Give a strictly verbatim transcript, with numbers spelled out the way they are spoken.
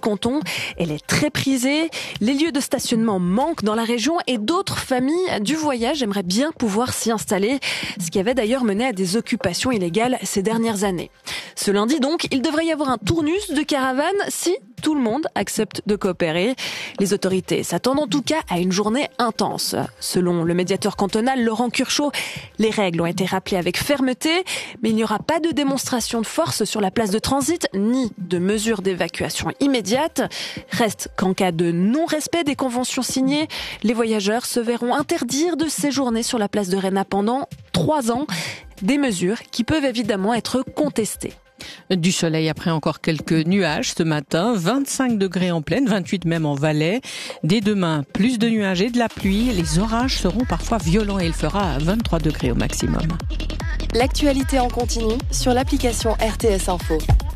canton. Elle est très prisée. Les lieux de stationnement manquent dans la région et d'autres familles du voyage aimeraient bien pouvoir s'y installer, ce qui avait d'ailleurs mené à des occupations illégales ces dernières années. Ce lundi donc, il devrait y avoir un tournus de caravanes si tout le monde accepte de coopérer. Les autorités s'attendent en tout cas à une journée intense. Selon le médiateur cantonal Laurent Curchod, les règles ont été rappelées avec fermeté, mais il n'y aura pas de démonstration de force sur la place de transit, ni de mesures d'évacuation immédiate. Reste qu'en cas de non-respect des conventions signées, les voyageurs se verront interdire de séjourner sur la place de Rhénat pendant trois ans. Des mesures qui peuvent évidemment être contestées. Du soleil après encore quelques nuages ce matin, vingt-cinq degrés en plaine, vingt-huit même en Valais. Dès demain, plus de nuages et de la pluie. Les orages seront parfois violents et il fera vingt-trois degrés au maximum. L'actualité en continu sur l'application R T S Info.